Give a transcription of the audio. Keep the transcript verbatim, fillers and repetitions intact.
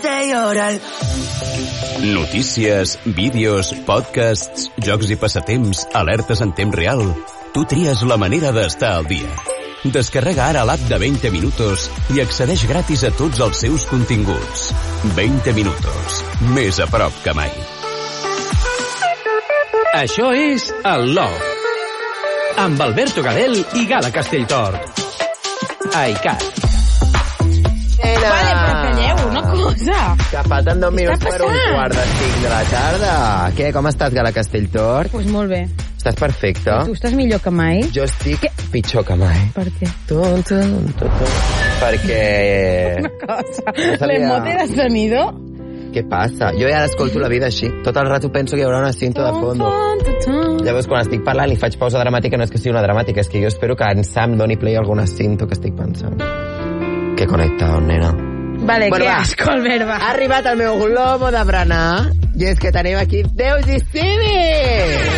Notícies, vídeos, podcasts, jocs i passatemps, alertes en temps real. Tu tries la manera d'estar al dia. Descarrega ara l'app de veinte minutos i accedeix gratis a tots els seus continguts. veinte minutos. Més a prop que mai. Això és el Love. Amb Alberto Gadel i Gala Castelltort. A ICAT. Vale, però calleu, una cosa. Que falten dos minuts per un quart de cinc de la tarda. Què, com estàs, Gala Castelltort? Doncs pues molt bé. Estàs perfecte? Tu estàs millor que mai? Jo estic Què? pitjor que mai. Per què? Tum, tum, tum, tum. Perquè... Una cosa. No sabia- L'emote de sonido... Què passa? Jo ja escolto la vida així. Tot el rato penso que hi haurà una cinta de fondo. Llavors, quan estic parlant i faig pausa dramàtica, no és que sigui una dramàtica, és que jo espero que en Sam doni play a alguna cinta que estic pensant. Que connectat, nena. Vale, Bueno, que va. asco, Albert, va. Ha arribat el meu globo de berenar i és que tenim aquí Deus i Civi!